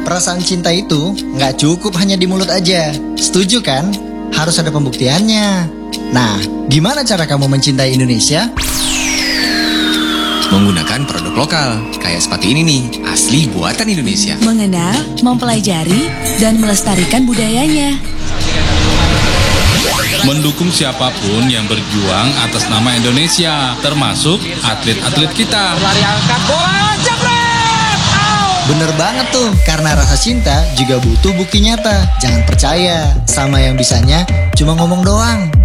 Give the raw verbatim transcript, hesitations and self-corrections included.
perasaan cinta itu nggak cukup hanya di mulut aja. Setuju kan? Harus ada pembuktiannya. Nah, gimana cara kamu mencintai Indonesia? Menggunakan produk lokal, kayak sepatu ini nih, asli buatan Indonesia. Mengenal, mempelajari, dan melestarikan budayanya. Mendukung siapapun yang berjuang atas nama Indonesia, termasuk atlet-atlet kita. Lari angkat bola, jebret! Bener banget tuh, karena rasa cinta juga butuh bukti nyata. Jangan percaya sama yang bisanya cuma ngomong doang.